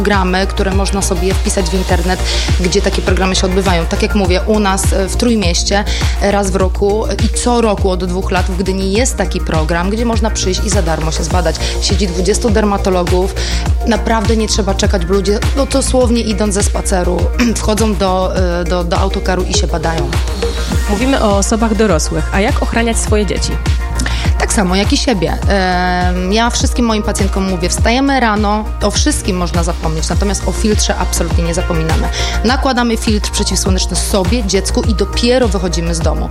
programy, które można sobie wpisać w internet, gdzie takie programy się odbywają. Tak jak mówię, u nas w Trójmieście raz w roku i co roku od 2 lat w Gdyni jest taki program, gdzie można przyjść i za darmo się zbadać. Siedzi 20 dermatologów. Naprawdę nie trzeba czekać, bo ludzie dosłownie idąc ze spaceru wchodzą do autokaru i się badają. Mówimy o osobach dorosłych, a jak ochraniać swoje dzieci? Tak samo jak i siebie. Ja wszystkim moim pacjentkom mówię, wstajemy rano, o wszystkim można zapomnieć, natomiast o filtrze absolutnie nie zapominamy. Nakładamy filtr przeciwsłoneczny sobie, dziecku i dopiero wychodzimy z domu.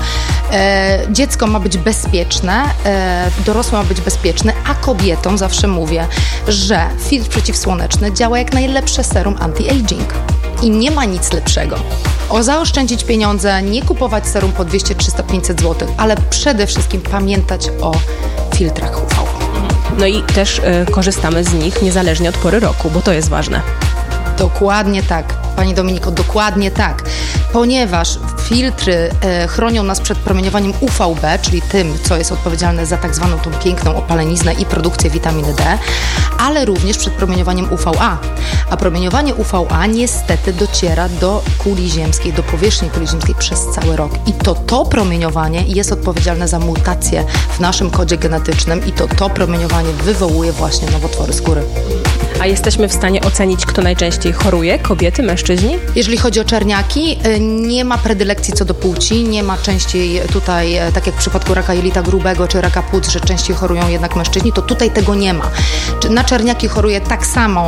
Dziecko ma być bezpieczne, dorosły ma być bezpieczny, a kobietom zawsze mówię, że filtr przeciwsłoneczny działa jak najlepsze serum anti-aging. I nie ma nic lepszego. Zaoszczędzić pieniądze, nie kupować serum po 200, 300, 500 zł, ale przede wszystkim pamiętać o filtrach UV. No i też korzystamy z nich niezależnie od pory roku, bo to jest ważne. Dokładnie tak, Pani Dominiko, dokładnie tak. Ponieważ filtry chronią nas przed promieniowaniem UVB, czyli tym, co jest odpowiedzialne za tak zwaną tą piękną opaleniznę i produkcję witaminy D, ale również przed promieniowaniem UVA. A promieniowanie UVA niestety dociera do kuli ziemskiej, do powierzchni kuli ziemskiej przez cały rok. I to promieniowanie jest odpowiedzialne za mutacje w naszym kodzie genetycznym i to promieniowanie wywołuje właśnie nowotwory skóry. A jesteśmy w stanie ocenić, kto najczęściej choruje? Kobiety, mężczyźni? Jeżeli chodzi o czerniaki, nie ma predylekcji co do płci, nie ma częściej tutaj, tak jak w przypadku raka jelita grubego czy raka płuc, że częściej chorują jednak mężczyźni, to tutaj tego nie ma. Na czerniaki choruje tak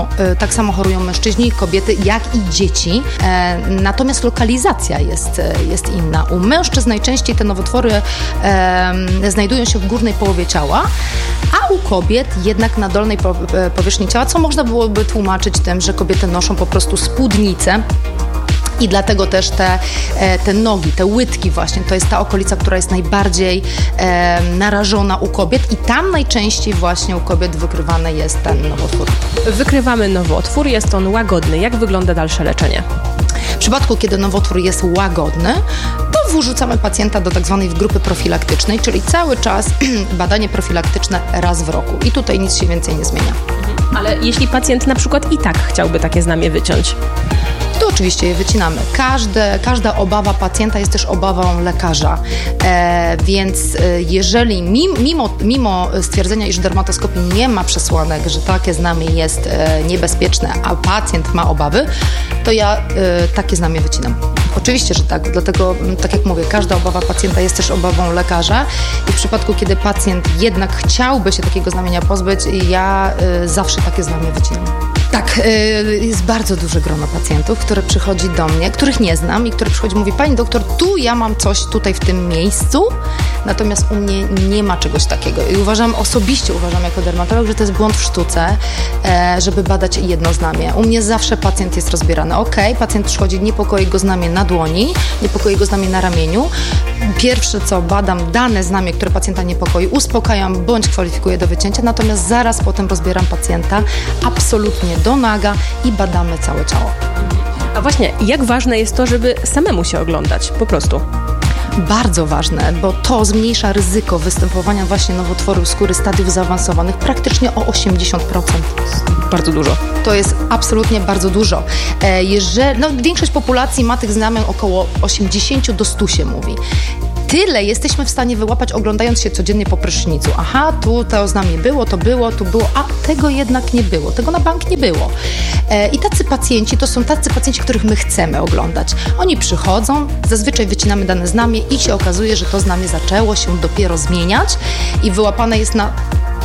samo chorują mężczyźni, kobiety, jak i dzieci, natomiast lokalizacja jest inna. U mężczyzn najczęściej te nowotwory znajdują się w górnej połowie ciała, a u kobiet jednak na dolnej powierzchni ciała, co można byłoby tłumaczyć tym, że kobiety noszą po prostu spódnice. I dlatego też te nogi, te łydki właśnie, to jest ta okolica, która jest najbardziej narażona u kobiet i tam najczęściej właśnie u kobiet wykrywany jest ten nowotwór. Wykrywamy nowotwór, jest on łagodny. Jak wygląda dalsze leczenie? W przypadku, kiedy nowotwór jest łagodny, to wrzucamy pacjenta do tak zwanej grupy profilaktycznej, czyli cały czas badanie profilaktyczne raz w roku. I tutaj nic się więcej nie zmienia. Ale jeśli pacjent na przykład i tak chciałby takie znamie wyciąć? To oczywiście je wycinamy. Każda obawa pacjenta jest też obawą lekarza, więc jeżeli mimo stwierdzenia, iż w dermatoskopii nie ma przesłanek, że takie znamie jest niebezpieczne, a pacjent ma obawy, to ja takie znamie wycinam. Oczywiście, że tak, dlatego tak jak mówię, każda obawa pacjenta jest też obawą lekarza i w przypadku, kiedy pacjent jednak chciałby się takiego znamienia pozbyć, ja zawsze takie znamie wycinam. Tak, jest bardzo duże grono pacjentów, które przychodzi do mnie, których nie znam i które przychodzi i mówi: pani doktor, tu ja mam coś tutaj w tym miejscu, natomiast u mnie nie ma czegoś takiego. I osobiście uważam jako dermatolog, że to jest błąd w sztuce, żeby badać jedno znamie. U mnie zawsze pacjent jest rozbierany. Pacjent przychodzi, niepokoi go znamie na dłoni, niepokoi go znamie na ramieniu. Pierwsze co, badam dane znamie, które pacjenta niepokoi, uspokajam bądź kwalifikuję do wycięcia, natomiast zaraz potem rozbieram pacjenta absolutnie do naga i badamy całe ciało. A właśnie, jak ważne jest to, żeby samemu się oglądać, po prostu? Bardzo ważne, bo to zmniejsza ryzyko występowania właśnie nowotworu skóry stadiów zaawansowanych praktycznie o 80%. Bardzo dużo. To jest absolutnie bardzo dużo. Większość populacji ma tych znamion około 80 do 100 się mówi. Tyle jesteśmy w stanie wyłapać, oglądając się codziennie po prysznicu. Aha, tu to znamie było, tu było, a tego jednak nie było, tego na bank nie było. I tacy pacjenci, to są tacy pacjenci, których my chcemy oglądać. Oni przychodzą, zazwyczaj wycinamy dane znamie i się okazuje, że to znamie zaczęło się dopiero zmieniać i wyłapane jest na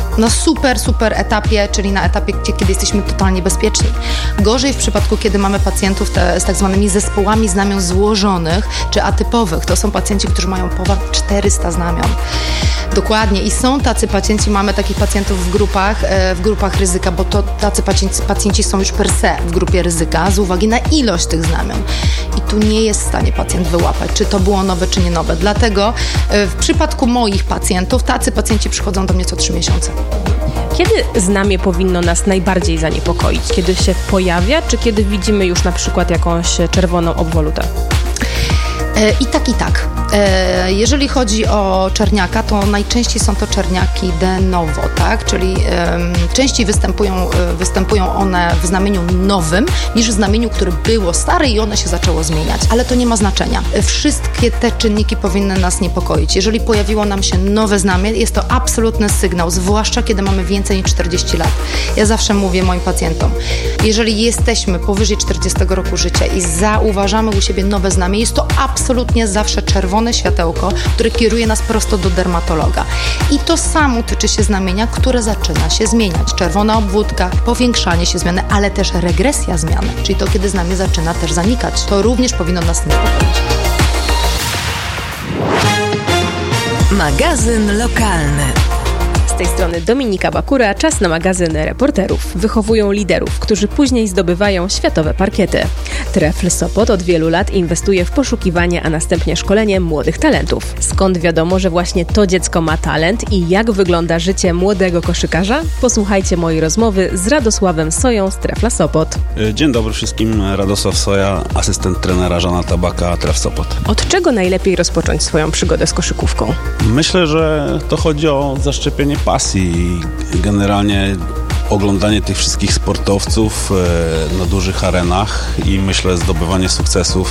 super etapie, czyli na etapie, kiedy jesteśmy totalnie bezpieczni. Gorzej w przypadku, kiedy mamy pacjentów z tak zwanymi zespołami znamion złożonych czy atypowych. To są pacjenci, którzy mają ponad 400 znamion. Dokładnie. I są tacy pacjenci, mamy takich pacjentów w grupach ryzyka, bo to tacy pacjenci są już per se w grupie ryzyka z uwagi na ilość tych znamion. I tu nie jest w stanie pacjent wyłapać, czy to było nowe, czy nie nowe. Dlatego w przypadku moich pacjentów, tacy pacjenci przychodzą do mnie co 3 miesiące. Kiedy znamie powinno nas najbardziej zaniepokoić? Kiedy się pojawia, czy kiedy widzimy już na przykład jakąś czerwoną obwolutę? I tak. Jeżeli chodzi o czerniaka, to najczęściej są to czerniaki de novo, tak? Czyli częściej występują one w znamieniu nowym niż w znamieniu, które było stare i one się zaczęło zmieniać. Ale to nie ma znaczenia. Wszystkie te czynniki powinny nas niepokoić. Jeżeli pojawiło nam się nowe znamie, jest to absolutny sygnał, zwłaszcza kiedy mamy więcej niż 40 lat. Ja zawsze mówię moim pacjentom, jeżeli jesteśmy powyżej 40 roku życia i zauważamy u siebie nowe znamie, jest to absolutnie zawsze czerwone światełko, które kieruje nas prosto do dermatologa. I to samo tyczy się znamienia, które zaczyna się zmieniać. Czerwona obwódka, powiększanie się zmiany, ale też regresja zmiany, czyli to, kiedy znamie zaczyna też zanikać. To również powinno nas niepokoić. Magazyn lokalny. Z tej strony Dominika Bakura, czas na magazyn reporterów. Wychowują liderów, którzy później zdobywają światowe parkiety. Trefl Sopot od wielu lat inwestuje w poszukiwanie, a następnie szkolenie młodych talentów. Skąd wiadomo, że właśnie to dziecko ma talent i jak wygląda życie młodego koszykarza? Posłuchajcie mojej rozmowy z Radosławem Soją z Trefla Sopot. Dzień dobry wszystkim, Radosław Soja, asystent trenera Żana Tabaka, Tref Sopot. Od czego najlepiej rozpocząć swoją przygodę z koszykówką? Myślę, że to chodzi o zaszczepienie pasji i generalnie oglądanie tych wszystkich sportowców na dużych arenach i myślę zdobywanie sukcesów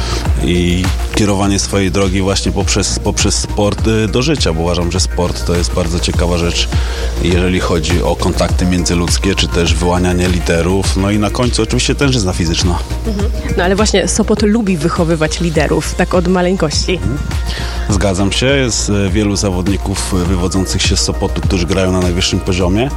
i kierowanie swojej drogi właśnie poprzez sport do życia, bo uważam, że sport to jest bardzo ciekawa rzecz, jeżeli chodzi o kontakty międzyludzkie, czy też wyłanianie liderów, no i na końcu oczywiście tężyzna fizyczna. No ale właśnie Sopot lubi wychowywać liderów, tak od maleńkości. Zgadzam się, jest wielu zawodników wywodzących się z Sopotu, którzy grają na najwyższym poziomie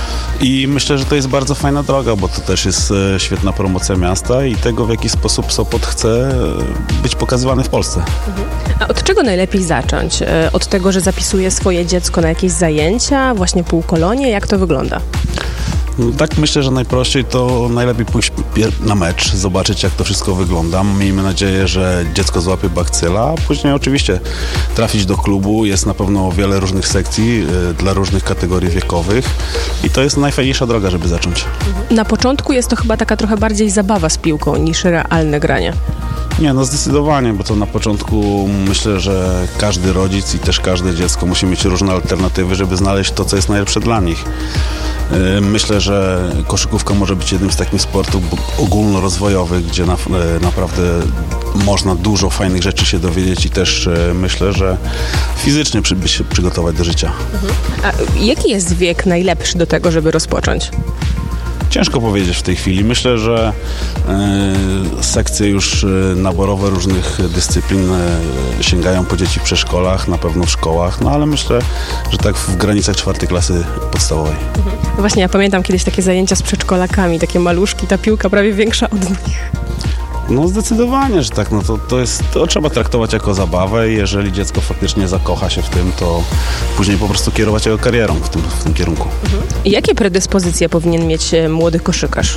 i myślę, że to jest bardzo fajna droga, bo to też jest świetna promocja miasta i tego, w jaki sposób Sopot chce być pokazywany w Polsce. A od czego najlepiej zacząć? Od tego, że zapisuje swoje dziecko na jakieś zajęcia, właśnie półkolonie? Jak to wygląda? No tak, myślę, że najprościej to najlepiej pójść na mecz, zobaczyć jak to wszystko wygląda. Miejmy nadzieję, że dziecko złapie bakcyla, a później oczywiście trafić do klubu. Jest na pewno wiele różnych sekcji dla różnych kategorii wiekowych i to jest najfajniejsza droga, żeby zacząć. Na początku jest to chyba taka trochę bardziej zabawa z piłką niż realne granie. Nie, no zdecydowanie, bo to na początku myślę, że każdy rodzic i też każde dziecko musi mieć różne alternatywy, żeby znaleźć to, co jest najlepsze dla nich. Myślę, że koszykówka może być jednym z takich sportów ogólnorozwojowych, gdzie naprawdę można dużo fajnych rzeczy się dowiedzieć i też myślę, że fizycznie się przygotować do życia. A jaki jest wiek najlepszy do tego, żeby rozpocząć? Ciężko powiedzieć w tej chwili. Myślę, że sekcje już naborowe różnych dyscyplin sięgają po dzieci w przedszkolach, na pewno w szkołach, no ale myślę, że tak w granicach 4. klasy podstawowej. No właśnie, ja pamiętam kiedyś takie zajęcia z przedszkolakami, takie maluszki, ta piłka prawie większa od nich. No zdecydowanie, że tak, no to trzeba traktować jako zabawę i jeżeli dziecko faktycznie zakocha się w tym, to później po prostu kierować jego karierą w tym kierunku. Jakie predyspozycje powinien mieć młody koszykarz?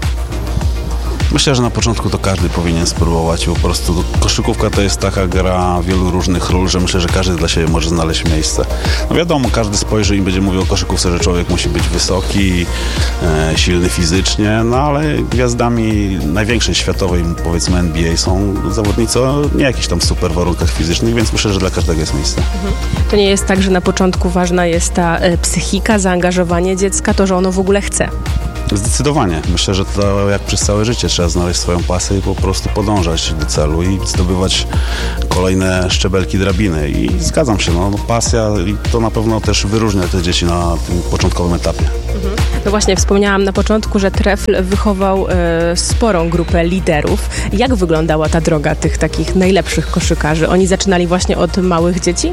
Myślę, że na początku to każdy powinien spróbować, po prostu koszykówka to jest taka gra wielu różnych ról, że myślę, że każdy dla siebie może znaleźć miejsce. No wiadomo, każdy spojrzy i będzie mówił o koszykówce, że człowiek musi być wysoki, silny fizycznie, no ale gwiazdami największej światowej, powiedzmy NBA, są zawodnicy o nie jakichś tam super warunkach fizycznych, więc myślę, że dla każdego jest miejsce. To nie jest tak, że na początku ważna jest ta psychika, zaangażowanie dziecka, to, że ono w ogóle chce? Zdecydowanie. Myślę, że to jak przez całe życie trzeba znaleźć swoją pasję i po prostu podążać do celu i zdobywać kolejne szczebelki drabiny. I zgadzam się, no pasja i to na pewno też wyróżnia te dzieci na tym początkowym etapie. No właśnie, wspomniałam na początku, że Trefl wychował sporą grupę liderów. Jak wyglądała ta droga tych takich najlepszych koszykarzy? Oni zaczynali właśnie od małych dzieci?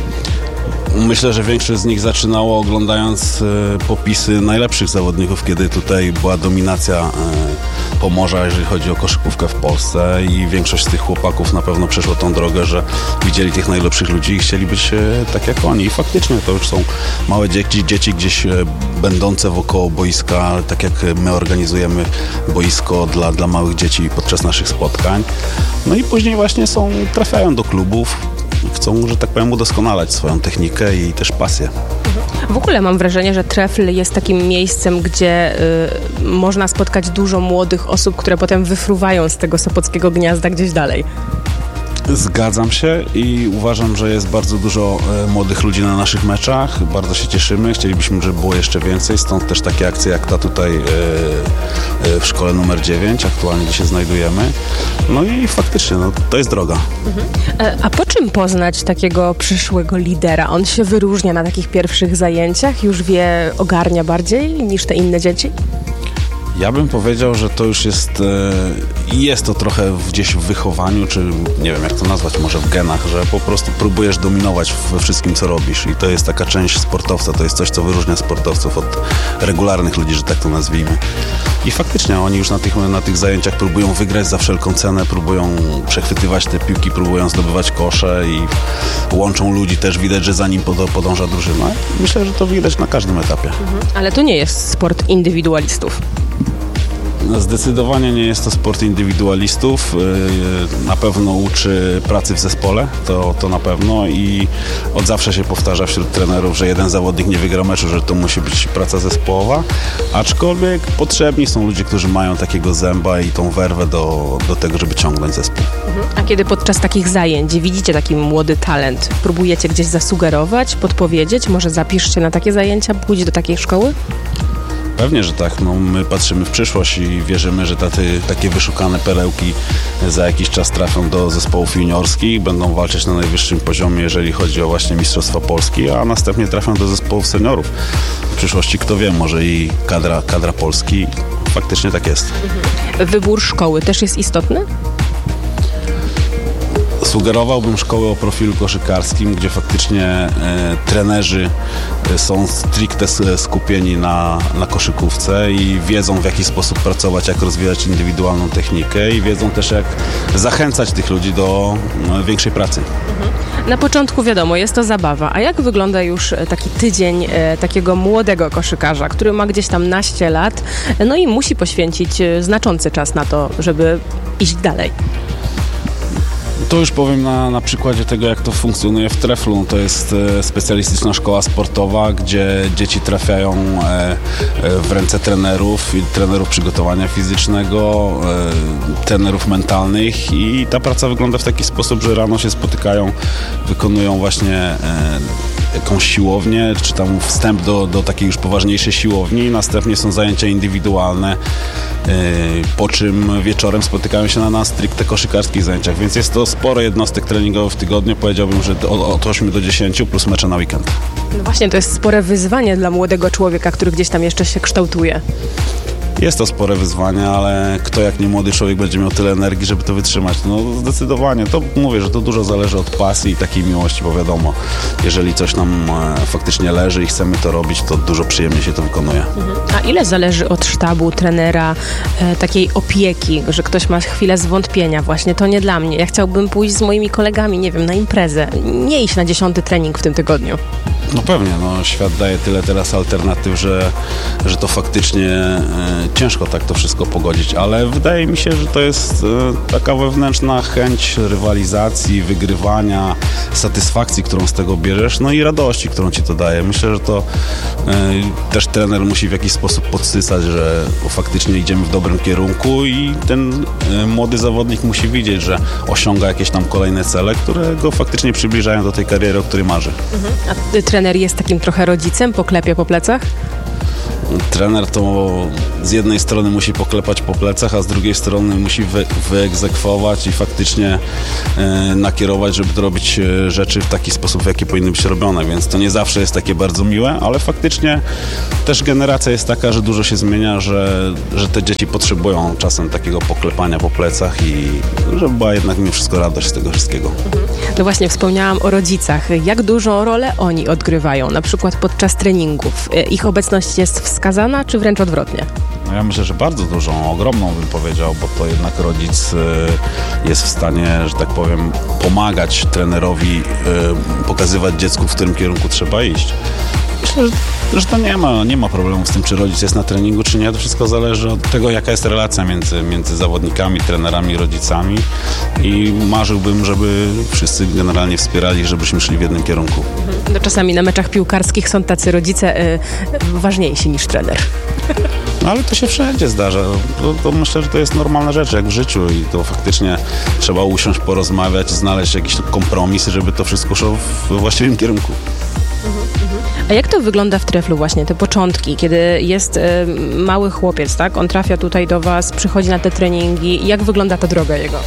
Myślę, że większość z nich zaczynało oglądając popisy najlepszych zawodników, kiedy tutaj była dominacja Pomorza, jeżeli chodzi o koszykówkę w Polsce i większość z tych chłopaków na pewno przeszło tą drogę, że widzieli tych najlepszych ludzi i chcieli być tak jak oni. I faktycznie to już są małe dzieci gdzieś będące wokoło boiska, tak jak my organizujemy boisko dla małych dzieci podczas naszych spotkań. No i później właśnie trafiają do klubów, chcą, że tak powiem, udoskonalać swoją technikę i też pasję. W ogóle mam wrażenie, że Trefl jest takim miejscem, gdzie można spotkać dużo młodych osób, które potem wyfruwają z tego sopockiego gniazda gdzieś dalej. Zgadzam się i uważam, że jest bardzo dużo młodych ludzi na naszych meczach. Bardzo się cieszymy. Chcielibyśmy, żeby było jeszcze więcej. Stąd też takie akcje jak ta tutaj w szkole numer 9, aktualnie gdzie się znajdujemy. No i faktycznie, to jest droga. A po czym poznać takiego przyszłego lidera? On się wyróżnia na takich pierwszych zajęciach? Już ogarnia bardziej niż te inne dzieci? Ja bym powiedział, że to już jest to trochę gdzieś w wychowaniu, czy nie wiem jak to nazwać, może w genach, że po prostu próbujesz dominować we wszystkim, co robisz i to jest taka część sportowca, to jest coś, co wyróżnia sportowców od regularnych ludzi, że tak to nazwijmy. I faktycznie oni już na tych zajęciach próbują wygrać za wszelką cenę, próbują przechwytywać te piłki, próbują zdobywać kosze i łączą ludzi, też widać, że za nim podąża drużyna. Myślę, że to widać na każdym etapie. Ale to nie jest sport indywidualistów. Zdecydowanie nie jest to sport indywidualistów. Na pewno uczy pracy w zespole, to na pewno i od zawsze się powtarza wśród trenerów, że jeden zawodnik nie wygra meczu, że to musi być praca zespołowa, aczkolwiek potrzebni są ludzie, którzy mają takiego zęba i tą werwę do tego, żeby ciągnąć zespół. A kiedy podczas takich zajęć widzicie taki młody talent, próbujecie gdzieś zasugerować, podpowiedzieć, może zapiszcie na takie zajęcia, pójdź do takiej szkoły? Pewnie, że tak. My patrzymy w przyszłość i wierzymy, że takie wyszukane perełki za jakiś czas trafią do zespołów juniorskich, będą walczyć na najwyższym poziomie, jeżeli chodzi o właśnie Mistrzostwa Polski, a następnie trafią do zespołów seniorów. W przyszłości, kto wie, może i kadra Polski. Faktycznie tak jest. Wybór szkoły też jest istotny? Sugerowałbym szkołę o profilu koszykarskim, gdzie faktycznie trenerzy są stricte skupieni na koszykówce i wiedzą, w jaki sposób pracować, jak rozwijać indywidualną technikę i wiedzą też, jak zachęcać tych ludzi do większej pracy. Na początku wiadomo, jest to zabawa, a jak wygląda już taki tydzień takiego młodego koszykarza, który ma gdzieś tam naście lat, no i musi poświęcić znaczący czas na to, żeby iść dalej? To już powiem na przykładzie tego, jak to funkcjonuje w Treflu. To jest specjalistyczna szkoła sportowa, gdzie dzieci trafiają w ręce trenerów przygotowania fizycznego, trenerów mentalnych i ta praca wygląda w taki sposób, że rano się spotykają, wykonują właśnie jakąś siłownię, czy tam wstęp do takiej już poważniejszej siłowni, następnie są zajęcia indywidualne, po czym wieczorem spotykają się na stricte koszykarskich zajęciach, więc jest to sporo jednostek treningowych w tygodniu, powiedziałbym, że od 8 do 10 plus mecze na weekend. No właśnie, to jest spore wyzwanie dla młodego człowieka, który gdzieś tam jeszcze się kształtuje. Jest to spore wyzwanie, ale kto jak nie młody człowiek będzie miał tyle energii, żeby to wytrzymać? No zdecydowanie. To mówię, że to dużo zależy od pasji i takiej miłości, bo wiadomo, jeżeli coś nam faktycznie leży i chcemy to robić, to dużo przyjemniej się to wykonuje. A ile zależy od sztabu, trenera, takiej opieki, że ktoś ma chwilę zwątpienia, właśnie to nie dla mnie, ja chciałbym pójść z moimi kolegami, nie wiem, na imprezę, nie iść na 10. trening w tym tygodniu? No pewnie, świat daje tyle teraz alternatyw, że to faktycznie ciężko tak to wszystko pogodzić, ale wydaje mi się, że to jest taka wewnętrzna chęć rywalizacji, wygrywania, satysfakcji, którą z tego bierzesz, no i radości, którą ci to daje. Myślę, że to też trener musi w jakiś sposób podsycać, że faktycznie idziemy w dobrym kierunku i ten młody zawodnik musi widzieć, że osiąga jakieś tam kolejne cele, które go faktycznie przybliżają do tej kariery, o której marzy. A trener jest takim trochę rodzicem, poklepie po plecach? Trener to z jednej strony musi poklepać po plecach, a z drugiej strony musi wyegzekwować i faktycznie nakierować, żeby to robić rzeczy w taki sposób, w jaki powinny być robione, więc to nie zawsze jest takie bardzo miłe, ale faktycznie też generacja jest taka, że dużo się zmienia, że te dzieci potrzebują czasem takiego poklepania po plecach i żeby była jednak mimo wszystko radość z tego wszystkiego. No właśnie, wspomniałam o rodzicach. Jak dużą rolę oni odgrywają, na przykład podczas treningów? Ich obecność jest wskazana, czy wręcz odwrotnie? No ja myślę, że bardzo dużą, ogromną bym powiedział, bo to jednak rodzic jest w stanie, że tak powiem, pomagać trenerowi, pokazywać dziecku, w którym kierunku trzeba iść. Myślę, że to nie ma problemu z tym, czy rodzic jest na treningu, czy nie. To wszystko zależy od tego, jaka jest relacja między zawodnikami, trenerami, rodzicami i marzyłbym, żeby wszyscy generalnie wspierali, żebyśmy szli w jednym kierunku. No czasami na meczach piłkarskich są tacy rodzice ważniejsi niż trener. No, ale to się wszędzie zdarza. To myślę, że to jest normalna rzecz, jak w życiu i to faktycznie trzeba usiąść, porozmawiać, znaleźć jakiś kompromis, żeby to wszystko szło we właściwym kierunku. A jak to wygląda w Treflu właśnie, te początki, kiedy jest mały chłopiec, tak? On trafia tutaj do was, przychodzi na te treningi. Jak wygląda ta droga jego?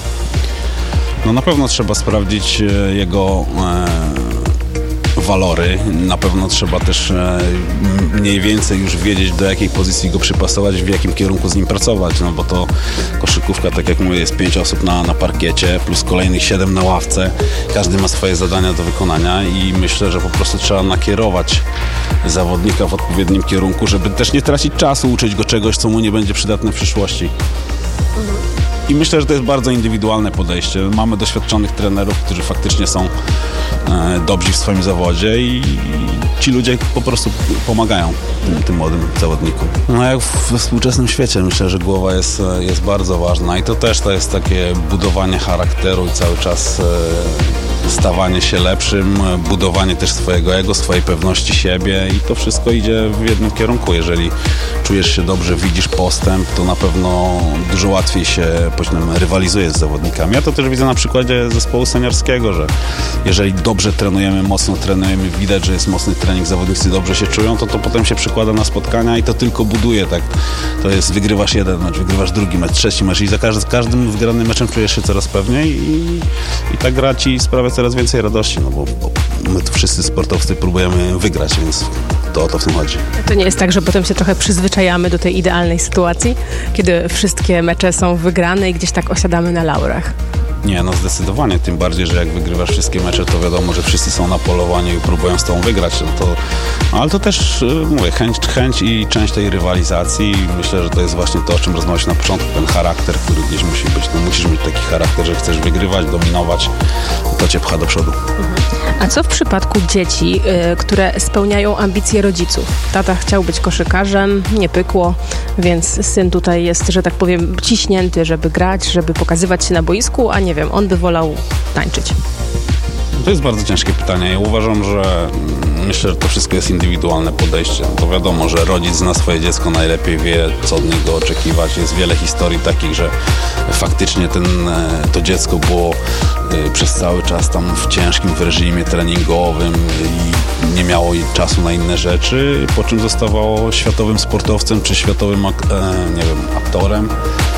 No na pewno trzeba sprawdzić jego walory. Na pewno trzeba też mniej więcej już wiedzieć, do jakiej pozycji go przypasować, w jakim kierunku z nim pracować, no bo to koszykówka, tak jak mówię, jest 5 osób na parkiecie, plus kolejnych 7 na ławce. Każdy ma swoje zadania do wykonania i myślę, że po prostu trzeba nakierować zawodnika w odpowiednim kierunku, żeby też nie tracić czasu, uczyć go czegoś, co mu nie będzie przydatne w przyszłości. I myślę, że to jest bardzo indywidualne podejście. Mamy doświadczonych trenerów, którzy faktycznie są dobrzy w swoim zawodzie i ci ludzie po prostu pomagają tym młodym zawodnikom. No jak we współczesnym świecie myślę, że głowa jest bardzo ważna i to też to jest takie budowanie charakteru i cały czas stawanie się lepszym, budowanie też swojego ego, swojej pewności siebie i to wszystko idzie w jednym kierunku. Jeżeli czujesz się dobrze, widzisz postęp, to na pewno dużo łatwiej się rywalizuje z zawodnikami. Ja to też widzę na przykładzie zespołu seniorskiego, że jeżeli dobrze trenujemy, mocno trenujemy, widać, że jest mocny trening, zawodnicy dobrze się czują, to potem się przekłada na spotkania i to tylko buduje, tak? To jest, wygrywasz jeden mecz, wygrywasz drugi mecz, trzeci mecz i za każdym wygranym meczem czujesz się coraz pewniej i ta gra ci sprawia coraz więcej radości, no bo my tu wszyscy sportowcy próbujemy wygrać, więc to o to w tym chodzi. To nie jest tak, że potem się trochę przyzwyczajamy do tej idealnej sytuacji, kiedy wszystkie mecze są wygrane i gdzieś tak osiadamy na laurach? Nie, no zdecydowanie, tym bardziej, że jak wygrywasz wszystkie mecze, to wiadomo, że wszyscy są na polowaniu i próbują z tobą wygrać, ale to też, mówię, chęć i część tej rywalizacji i myślę, że to jest właśnie to, o czym rozmawialiśmy na początku, ten charakter, który gdzieś musi być, no musisz mieć taki charakter, że chcesz wygrywać, dominować, to cię pcha do przodu. A co w przypadku dzieci, które spełniają ambicje rodziców? Tata chciał być koszykarzem, nie pykło, więc syn tutaj jest, że tak powiem, ciśnięty, żeby grać, żeby pokazywać się na boisku, a nie wiem, on by wolał tańczyć. To jest bardzo ciężkie pytanie. Ja uważam, że myślę, że to wszystko jest indywidualne podejście. To wiadomo, że rodzic zna swoje dziecko najlepiej, wie, co od niego oczekiwać. Jest wiele historii takich, że faktycznie to dziecko było przez cały czas tam w ciężkim reżimie treningowym i nie miało czasu na inne rzeczy, po czym zostawało światowym sportowcem czy światowym aktorem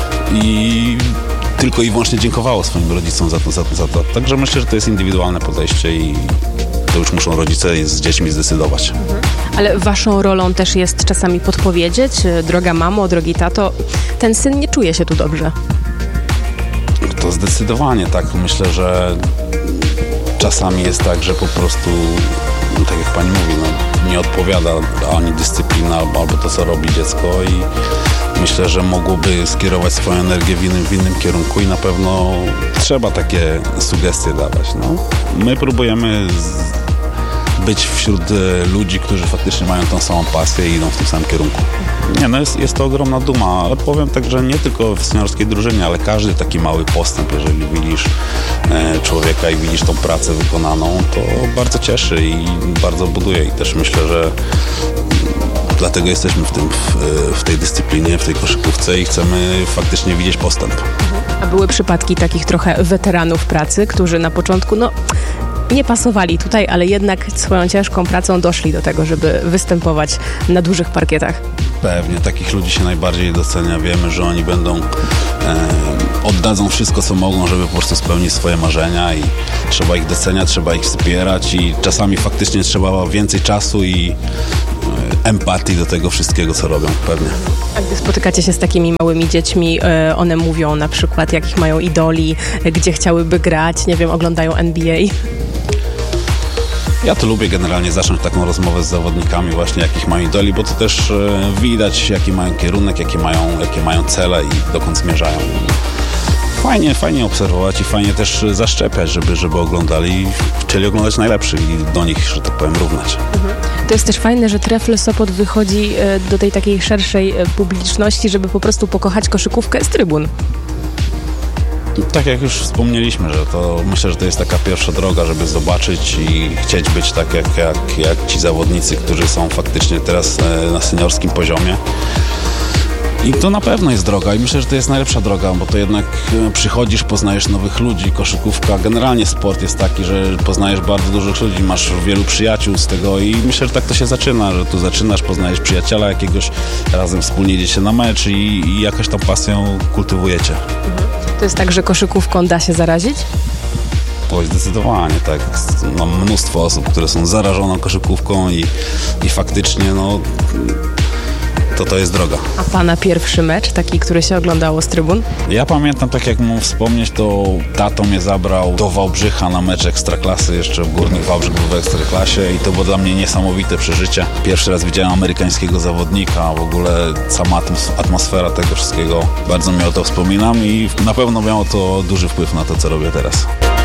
i tylko i wyłącznie dziękowało swoim rodzicom za to. Także myślę, że to jest indywidualne podejście i to już muszą rodzice z dziećmi zdecydować. Ale waszą rolą też jest czasami podpowiedzieć, droga mamo, drogi tato, ten syn nie czuje się tu dobrze. To zdecydowanie tak. Myślę, że czasami jest tak, że po prostu, tak jak pani mówi, nie odpowiada ani dyscyplina, albo to, co robi dziecko i myślę, że mogłoby skierować swoją energię w innym kierunku i na pewno trzeba takie sugestie dawać. No. My próbujemy być wśród ludzi, którzy faktycznie mają tą samą pasję i idą w tym samym kierunku. Nie, no jest to ogromna duma, ale powiem tak, że nie tylko w seniorskiej drużynie, ale każdy taki mały postęp, jeżeli widzisz człowieka i widzisz tą pracę wykonaną, to bardzo cieszy i bardzo buduje i też myślę, że dlatego jesteśmy w tej dyscyplinie, w tej koszykówce i chcemy faktycznie widzieć postęp. A były przypadki takich trochę weteranów pracy, którzy na początku, nie pasowali tutaj, ale jednak swoją ciężką pracą doszli do tego, żeby występować na dużych parkietach? Pewnie, takich ludzi się najbardziej docenia. Wiemy, że oni oddadzą wszystko, co mogą, żeby po prostu spełnić swoje marzenia i trzeba ich doceniać, trzeba ich wspierać i czasami faktycznie trzeba więcej czasu i empatii do tego wszystkiego, co robią, pewnie. A gdy spotykacie się z takimi małymi dziećmi, one mówią na przykład, jakich mają idoli, gdzie chciałyby grać, nie wiem, oglądają NBA? Ja to lubię generalnie zacząć taką rozmowę z zawodnikami właśnie, jakich mają idoli, bo to też widać, jaki mają kierunek, jakie mają cele i dokąd zmierzają. Fajnie obserwować i fajnie też zaszczepiać, żeby oglądali i chcieli oglądać najlepszych i do nich, że tak powiem, równać. To jest też fajne, że Trefl Sopot wychodzi do tej takiej szerszej publiczności, żeby po prostu pokochać koszykówkę z trybun. Tak jak już wspomnieliśmy, że to myślę, że to jest taka pierwsza droga, żeby zobaczyć i chcieć być tak jak ci zawodnicy, którzy są faktycznie teraz na seniorskim poziomie. I to na pewno jest droga i myślę, że to jest najlepsza droga, bo to jednak przychodzisz, poznajesz nowych ludzi, koszykówka, generalnie sport jest taki, że poznajesz bardzo dużych ludzi, masz wielu przyjaciół z tego i myślę, że tak to się zaczyna, że tu zaczynasz, poznajesz przyjaciela jakiegoś, razem wspólnie idziecie na mecz i jakoś tą pasją kultywujecie. To jest tak, że koszykówką da się zarazić? Oj, zdecydowanie, tak. Mam mnóstwo osób, które są zarażone koszykówką i faktycznie, to jest droga. A pana pierwszy mecz, taki, który się oglądało z trybun? Ja pamiętam, tak jak mógł wspomnieć, to tato mnie zabrał do Wałbrzycha na mecz Ekstraklasy, jeszcze w Górnik Wałbrzych był w Ekstraklasie i to było dla mnie niesamowite przeżycie. Pierwszy raz widziałem amerykańskiego zawodnika, w ogóle sama atmosfera tego wszystkiego, bardzo mi o to wspominam i na pewno miało to duży wpływ na to, co robię teraz.